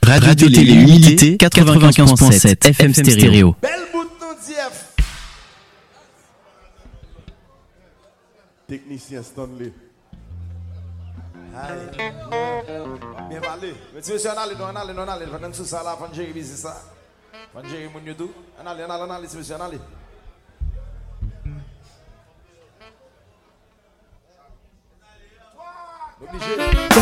Radio Télé Humilité 95.7 FM stéréo. Belle bout de non DF. Technicien Stanley. Aïe. Bien parlé. Monsieur, on allez, pendant tout ça là, pendant gérer business ça. Pendant gérer mon youtube. On allez, monsieur, on allez. Obligé.